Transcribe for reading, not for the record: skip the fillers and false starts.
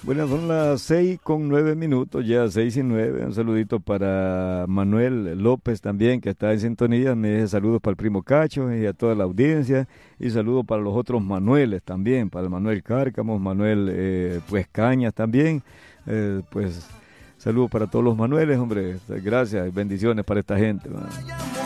Bueno, son las 6:09, ya 6:09. Un saludito para Manuel López también, que está en sintonía. Me dice saludos para el primo Cacho y a toda la audiencia. Y saludos para los otros Manueles también, para el Manuel Cárcamos, Manuel pues Cañas también. Pues saludos para todos los Manueles, hombre. Gracias y bendiciones para esta gente, man.